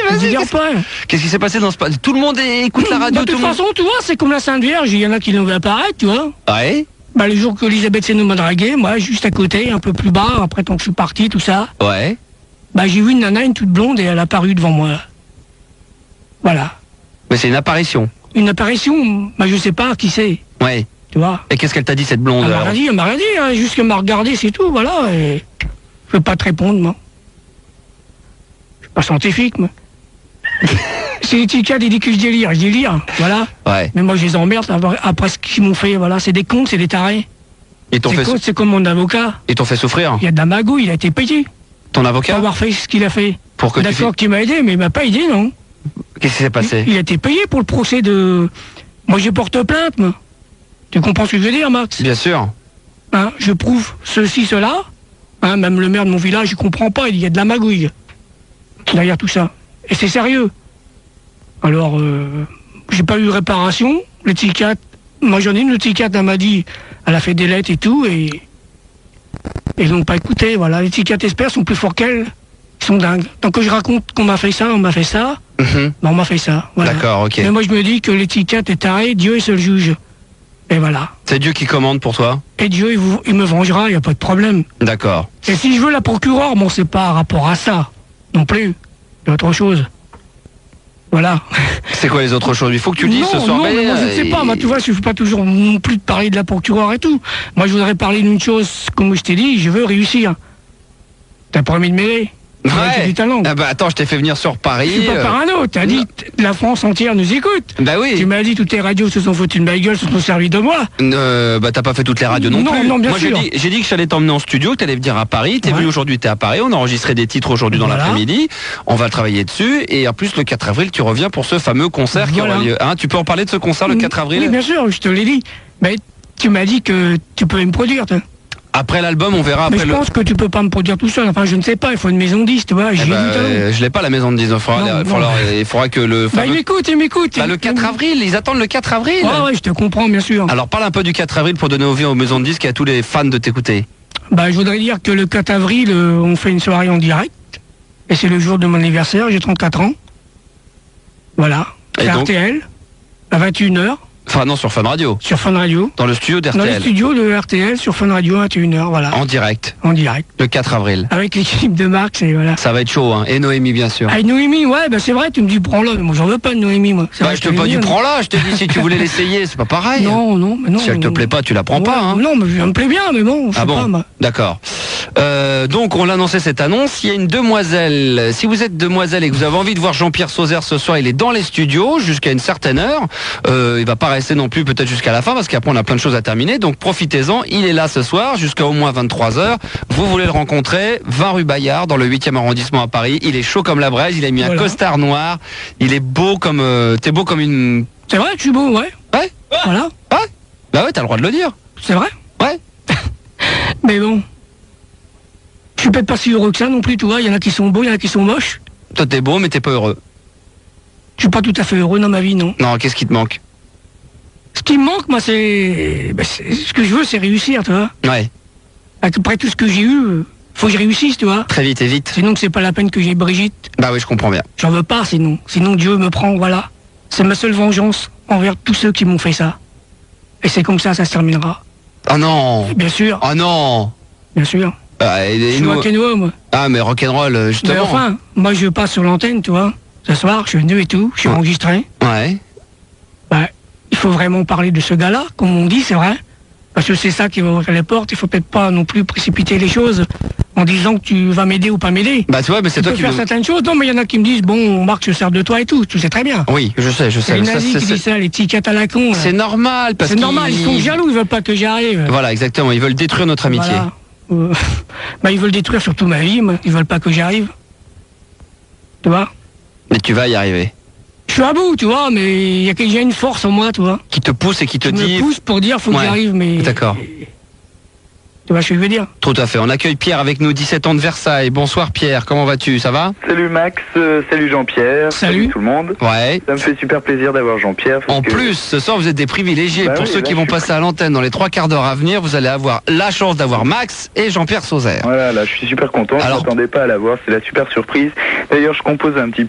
vas-y. Qu'est-ce qui s'est passé dans ce... Tout le monde écoute la radio, de toute façon, tu vois, c'est comme la Sainte Vierge, il y en a qui l'ont vu apparaître, tu vois. Ouais. Le jour que Elisabeth Senou m'a dragué, moi, juste à côté, un peu plus bas, après tant que je suis parti, tout ça. Ouais. J'ai vu une nana, une toute blonde, et elle a apparu devant moi. Voilà. Mais c'est une apparition. Une apparition, je sais pas qui c'est. Ouais. Tu vois. Et qu'est-ce qu'elle t'a dit, cette blonde? Elle m'a rien dit, hein, juste qu'elle m'a regardé, c'est tout, voilà. Et je peux pas te répondre, moi. Je suis pas scientifique, moi. C'est les petits cas, ils disent que je délire, voilà. Ouais. Mais moi, je les emmerde après ce qu'ils m'ont fait, voilà. C'est des cons, c'est des tarés. C'est comme mon avocat. Ils t'ont fait souffrir? Il y a de la magouille, il a été payé. Ton avocat? Pour avoir fait ce qu'il a fait. Pour que d'accord qu'il m'a aidé, mais il m'a pas aidé, non. Qu'est-ce qui s'est passé? Il a été payé pour le procès de... Moi, je porte plainte, moi. Tu comprends ce que je veux dire, Max? Bien sûr. Hein, je prouve ceci, cela. Hein, même le maire de mon village, il comprend pas, il y a de la magouille derrière tout ça. Et c'est sérieux. Alors, j'ai pas eu réparation. Le psychiatre, moi j'en ai une, le psychiatre, elle m'a dit, elle a fait des lettres et tout, et ils n'ont pas écouté, voilà. Les psychiatres experts sont plus forts qu'elle. Ils sont dingues. Tant que je raconte qu'on m'a fait ça, on m'a fait ça, on m'a fait ça. Voilà. D'accord, ok. Mais moi je me dis que les psychiatres est taré, Dieu est seul juge. Et voilà. C'est Dieu qui commande pour toi? Et Dieu, il me vengera, il n'y a pas de problème. D'accord. Et si je veux la procureure, bon, c'est pas rapport à ça, non plus. Il y a autre chose. Voilà. C'est quoi les autres choses? Il faut que tu le dises ce soir. Non, mais moi je ne sais pas. Moi, tu vois, je ne veux pas toujours non plus de parler de la procureure et tout. Moi, je voudrais parler d'une chose, comme je t'ai dit, je veux réussir. T'as promis de m'aider. Ouais. Du talent. Ah attends, je t'ai fait venir sur Paris. Je suis pas parano. T'as dit la France entière nous écoute. Bah oui. Tu m'as dit toutes les radios se sont foutues de ma gueule, se sont servis de moi. T'as pas fait toutes les radios non plus. Non, bien sûr. Moi j'ai dit que j'allais t'emmener en studio, que t'allais venir à Paris. T'es venu aujourd'hui, t'es à Paris. On a enregistré des titres aujourd'hui dans l'après-midi. On va travailler dessus. Et en plus le 4 avril, tu reviens pour ce fameux concert qui aura lieu. Hein, tu peux en parler de ce concert le 4 avril? Oui, bien sûr, je te l'ai dit. Mais tu m'as dit que tu pouvais me produire, toi. Après l'album, on verra. Mais je pense que tu peux pas me produire tout seul. Enfin, je ne sais pas. Il faut une maison de 10, tu vois. Je l'ai pas, la maison de 10. Il faudra que le... il m'écoute. le 4 avril, ils attendent le 4 avril. Ouais, je te comprends, bien sûr. Alors parle un peu du 4 avril pour donner envie aux maisons de disques et à tous les fans de t'écouter. Je voudrais dire que le 4 avril, on fait une soirée en direct. Et c'est le jour de mon anniversaire, j'ai 34 ans. Voilà. C'est RTL, à 21h. Enfin non, sur Fun Radio. Sur Fun Radio. Dans le studio d'RTL. Dans le studio de RTL, sur Fun Radio, 21h, voilà. En direct. En direct. Le 4 avril. Avec l'équipe de Max, et voilà. Ça va être chaud, hein. Et Noémie, bien sûr. Ah, et Noémie, ouais, c'est vrai, tu me dis prends-la. Mais moi, j'en veux pas de Noémie, moi. Je te pas dit prends-la, je te dis si tu voulais l'essayer, c'est pas pareil. Non. Si elle te plaît pas, tu la prends pas, hein. Non, mais elle me plaît bien, mais bon, je sais pas, moi. D'accord. Donc on l'a annoncé cette annonce, il y a une demoiselle. Si vous êtes demoiselle et que vous avez envie de voir Jean-Pierre Sauzère ce soir, il est dans les studios jusqu'à une certaine heure. Il va pas rester non plus peut-être jusqu'à la fin parce qu'après on a plein de choses à terminer. Donc profitez-en, il est là ce soir jusqu'à au moins 23h. Vous voulez le rencontrer, 20 rue Bayard dans le 8e arrondissement à Paris. Il est chaud comme la braise, il a mis un costard noir. Il est beau comme... t'es beau comme une... C'est vrai que je suis beau, ouais. Ouais. Voilà. Ouais. Bah ouais, t'as le droit de le dire. C'est vrai. Ouais. Mais bon... Je suis peut-être pas si heureux que ça non plus, tu vois. Il y en a qui sont beaux, il y en a qui sont moches. Toi t'es beau mais t'es pas heureux. Je suis pas tout à fait heureux dans ma vie, non. Non, qu'est-ce qui te manque? Ce qui me manque, moi, c'est... ce que je veux, c'est réussir, tu vois. Ouais. Après tout ce que j'ai eu, faut que je réussisse, tu vois. Très vite et vite. Sinon que c'est pas la peine que j'ai Brigitte. Bah oui, je comprends bien. J'en veux pas, sinon. Sinon Dieu me prend, voilà. C'est ma seule vengeance envers tous ceux qui m'ont fait ça. Et c'est comme ça se terminera. Oh non. Bien sûr. Oh non. Bien sûr. Je suis rock'n'roll, moi. Ah, mais rock'n'roll, justement. Mais enfin, moi je passe sur l'antenne, tu vois. Ce soir, je suis venu et tout, je suis enregistré. Ouais. Il faut vraiment parler de ce gars-là, comme on dit, c'est vrai. Parce que c'est ça qui va ouvrir les portes. Il faut peut-être pas non plus précipiter les choses en disant que tu vas m'aider ou pas m'aider. Bah tu vois, mais c'est toi qui peux faire certaines choses. Non, mais il y en a qui me disent, bon, Marc, je sers de toi et tout. Tu sais très bien. Oui, je sais. C'est les nazis qui disent ça, les psychiatres à la con. C'est normal, parce que... C'est normal, ils sont jaloux, ils veulent pas que j'arrive. Voilà, exactement, ils veulent détruire notre amitié. Voilà. Ils veulent détruire surtout ma vie, ils veulent pas que j'y arrive. Tu vois? Mais tu vas y arriver. Je suis à bout, tu vois, mais il y a une force en moi, tu vois. Qui te pousse et qui te dit... Qui me pousse pour dire, faut que j'y arrive, mais... D'accord. Tu vois ce que je veux dire? Tout à fait. On accueille Pierre avec nous, 17 ans de Versailles. Bonsoir Pierre, comment vas-tu? Ça va? Salut Max, salut Jean-Pierre. Salut tout le monde. Ouais. Ça me fait super plaisir d'avoir Jean-Pierre. En plus, ce soir vous êtes des privilégiés. Pour ceux qui vont passer à l'antenne dans les 3 quarts d'heure à venir, vous allez avoir la chance d'avoir Max et Jean-Pierre Sauzère. Voilà, là je suis super content, je m'attendais pas à l'avoir, c'est la super surprise. D'ailleurs je compose un petit